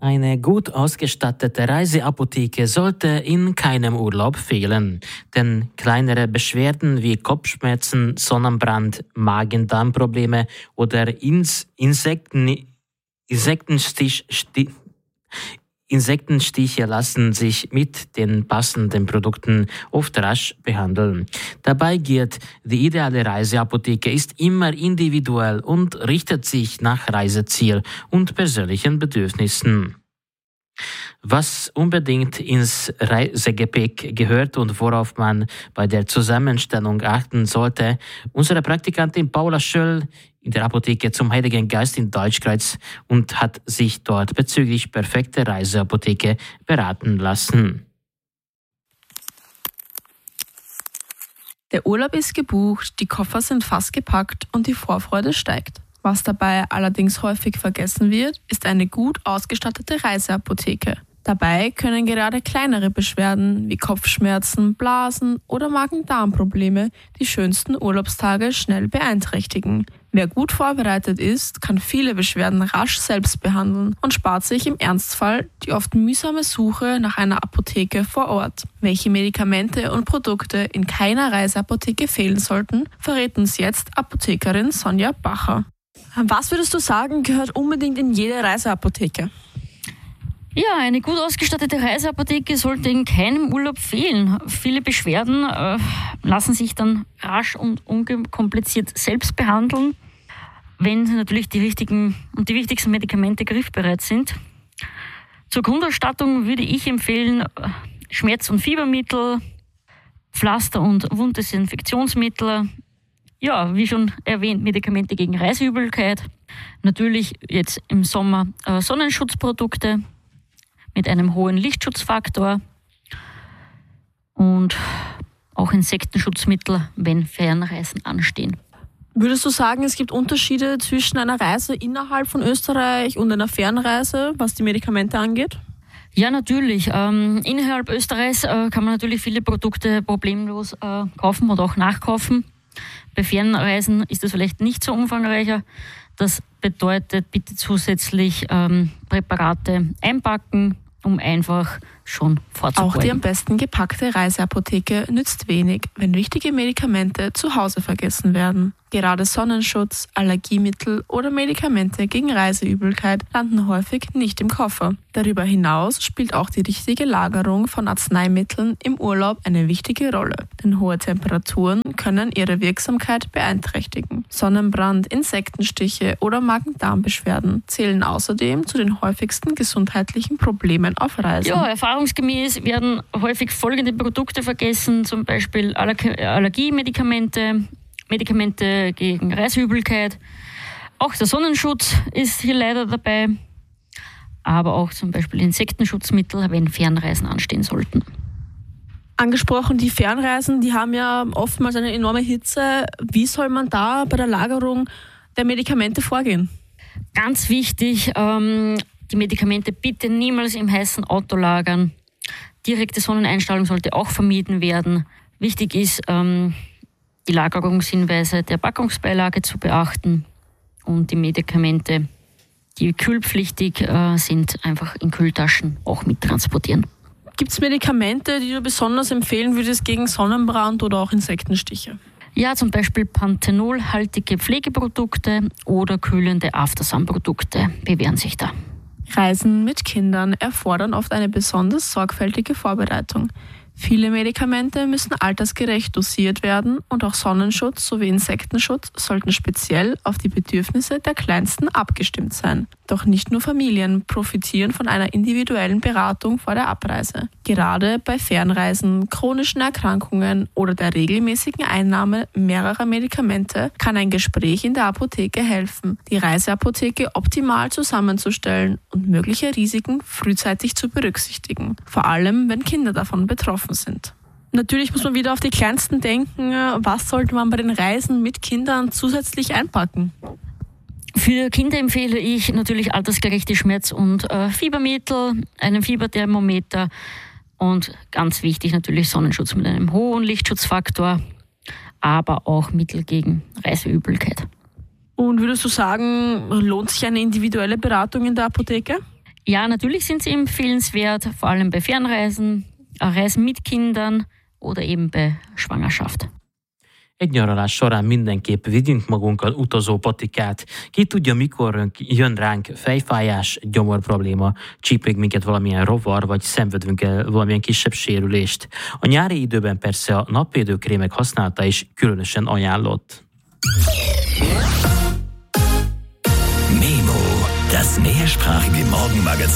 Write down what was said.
Eine gut ausgestattete Reiseapotheke sollte in keinem Urlaub fehlen, denn kleinere Beschwerden wie Kopfschmerzen, Sonnenbrand, Magen-Darm-Probleme oder Insektenstiche lassen sich mit den passenden Produkten oft rasch behandeln. Dabei gilt, die ideale Reiseapotheke ist immer individuell und richtet sich nach Reiseziel und persönlichen Bedürfnissen. Was unbedingt ins Reisegepäck gehört und worauf man bei der Zusammenstellung achten sollte, unsere Praktikantin Paula Schöll in der Apotheke zum Heiligen Geist in Deutschkreuz und hat sich dort bezüglich perfekter Reiseapotheke beraten lassen. Der Urlaub ist gebucht, die Koffer sind fast gepackt und die Vorfreude steigt. Was dabei allerdings häufig vergessen wird, ist eine gut ausgestattete Reiseapotheke. Dabei können gerade kleinere Beschwerden wie Kopfschmerzen, Blasen oder Magen-Darm-Probleme die schönsten Urlaubstage schnell beeinträchtigen. Wer gut vorbereitet ist, kann viele Beschwerden rasch selbst behandeln und spart sich im Ernstfall die oft mühsame Suche nach einer Apotheke vor Ort. Welche Medikamente und Produkte in keiner Reiseapotheke fehlen sollten, verrät uns jetzt Apothekerin Sonja Bacher. Was würdest du sagen, gehört unbedingt in jede Reiseapotheke? Ja, eine gut ausgestattete Reiseapotheke sollte in keinem Urlaub fehlen. Viele Beschwerden lassen sich dann rasch und unkompliziert selbst behandeln, wenn natürlich die richtigen und die wichtigsten Medikamente griffbereit sind. Zur Grundausstattung würde ich empfehlen Schmerz- und Fiebermittel, Pflaster und Wunddesinfektionsmittel. Ja, wie schon erwähnt, Medikamente gegen Reiseübelkeit. Natürlich jetzt im Sommer Sonnenschutzprodukte mit einem hohen Lichtschutzfaktor und auch Insektenschutzmittel, wenn Fernreisen anstehen. Würdest du sagen, es gibt Unterschiede zwischen einer Reise innerhalb von Österreich und einer Fernreise, was die Medikamente angeht? Ja, natürlich. Innerhalb Österreichs kann man natürlich viele Produkte problemlos kaufen oder auch nachkaufen. Bei Fernreisen ist das vielleicht nicht so umfangreicher. Das bedeutet, bitte zusätzlich Präparate einpacken, um einfach schon vorzubeugen. Auch die am besten gepackte Reiseapotheke nützt wenig, wenn wichtige Medikamente zu Hause vergessen werden. Gerade Sonnenschutz, Allergiemittel oder Medikamente gegen Reiseübelkeit landen häufig nicht im Koffer. Darüber hinaus spielt auch die richtige Lagerung von Arzneimitteln im Urlaub eine wichtige Rolle, denn hohe Temperaturen können ihre Wirksamkeit beeinträchtigen. Sonnenbrand, Insektenstiche oder Magen-Darm-Beschwerden zählen außerdem zu den häufigsten gesundheitlichen Problemen auf Reisen. Ja, erfahrungsgemäß werden häufig folgende Produkte vergessen, zum Beispiel Allergiemedikamente, Medikamente gegen Reiseübelkeit. Auch der Sonnenschutz ist hier leider dabei, aber auch zum Beispiel Insektenschutzmittel, wenn Fernreisen anstehen sollten. Angesprochen, die Fernreisen, die haben ja oftmals eine enorme Hitze. Wie soll man da bei der Lagerung der Medikamente vorgehen? Ganz wichtig, die Medikamente bitte niemals im heißen Auto lagern. Direkte Sonneneinstrahlung sollte auch vermieden werden. Wichtig ist, die Lagerungshinweise der Packungsbeilage zu beachten und die Medikamente, die kühlpflichtig sind, einfach in Kühltaschen auch mittransportieren. Gibt es Medikamente, die du besonders empfehlen würdest gegen Sonnenbrand oder auch Insektenstiche? Ja, zum Beispiel panthenolhaltige Pflegeprodukte oder kühlende Aftersun-Produkte bewähren sich da. Reisen mit Kindern erfordern oft eine besonders sorgfältige Vorbereitung. Viele Medikamente müssen altersgerecht dosiert werden und auch Sonnenschutz sowie Insektenschutz sollten speziell auf die Bedürfnisse der Kleinsten abgestimmt sein. Doch nicht nur Familien profitieren von einer individuellen Beratung vor der Abreise. Gerade bei Fernreisen, chronischen Erkrankungen oder der regelmäßigen Einnahme mehrerer Medikamente kann ein Gespräch in der Apotheke helfen, die Reiseapotheke optimal zusammenzustellen und mögliche Risiken frühzeitig zu berücksichtigen. Vor allem, wenn Kinder davon betroffen sind. Natürlich muss man wieder auf die Kleinsten denken. Was sollte man bei den Reisen mit Kindern zusätzlich einpacken? Für Kinder empfehle ich natürlich altersgerechte Schmerz- und Fiebermittel, einen Fieberthermometer und ganz wichtig natürlich Sonnenschutz mit einem hohen Lichtschutzfaktor, aber auch Mittel gegen Reiseübelkeit. Und würdest du sagen, lohnt sich eine individuelle Beratung in der Apotheke? Ja, natürlich sind sie empfehlenswert, vor allem bei Fernreisen, Reisen mit Kindern oder eben bei Schwangerschaft. Egy nyaralás során mindenképp vigyünk magunkkal utazó patikát. Ki tudja, mikor jön ránk fejfájás, gyomorprobléma, csípeg minket valamilyen rovar, vagy szenvedünk el valamilyen kisebb sérülést. A nyári időben persze a napvédőkrémek használata is különösen ajánlott. Memo, das mehrsprachige Morgenmagazin.